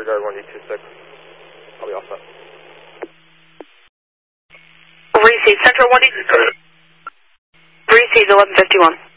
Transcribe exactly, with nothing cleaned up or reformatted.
disregard one D two six. I'll be all set. Receive Central one D two six. Receive eleven fifty-one.